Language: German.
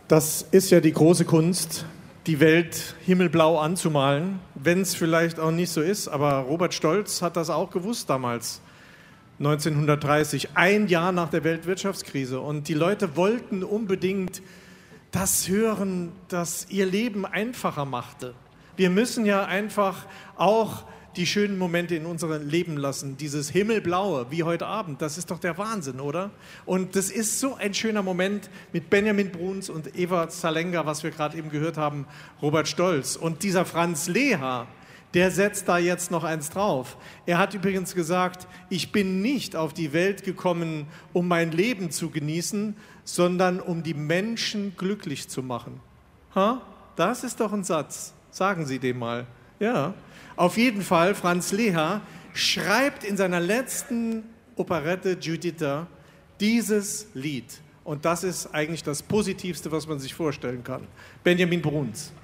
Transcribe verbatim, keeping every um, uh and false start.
Das ist ja die große Kunst, die Welt himmelblau anzumalen, wenn es vielleicht auch nicht so ist. Aber Robert Stolz hat das auch gewusst damals, neunzehnhundertdreißig, ein Jahr nach der Weltwirtschaftskrise. Und die Leute wollten unbedingt das hören, das ihr Leben einfacher machte. Wir müssen ja einfach auch die schönen Momente in unserem Leben lassen. Dieses Himmelblaue, wie heute Abend, das ist doch der Wahnsinn, oder? Und das ist so ein schöner Moment mit Benjamin Bruns und Eva Zalenga, was wir gerade eben gehört haben, Robert Stolz. Und dieser Franz Leha, der setzt da jetzt noch eins drauf. Er hat übrigens gesagt, ich bin nicht auf die Welt gekommen, um mein Leben zu genießen, sondern um die Menschen glücklich zu machen. Ha? Das ist doch ein Satz. Sagen Sie dem mal. Ja. Auf jeden Fall, Franz Leha schreibt in seiner letzten Operette Giuditta dieses Lied. Und das ist eigentlich das Positivste, was man sich vorstellen kann. Benjamin Bruns.